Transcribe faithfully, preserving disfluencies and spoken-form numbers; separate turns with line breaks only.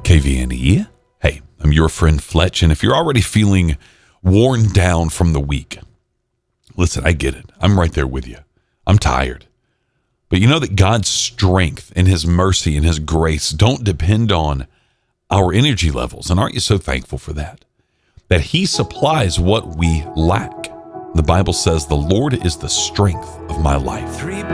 K V N E. Hey, I'm your friend Fletch, and if you're already feeling worn down from the week, listen, I get it. I'm right there with you. I'm tired. But you know that God's strength and his mercy and his grace don't depend on our energy levels. And aren't you so thankful for that? That he supplies what we lack. The Bible says the Lord is the strength of my life.